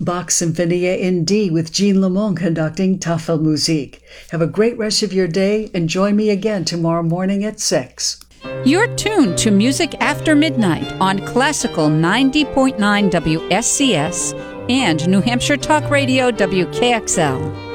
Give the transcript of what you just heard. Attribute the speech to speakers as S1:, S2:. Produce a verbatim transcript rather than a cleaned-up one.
S1: Bach Sinfonia in D with Jean Lemon conducting Tafelmusik. Have a great rest of your day and join me again tomorrow morning at six.
S2: You're tuned to Music After Midnight on Classical ninety point nine W S C S and New Hampshire Talk Radio W K X L.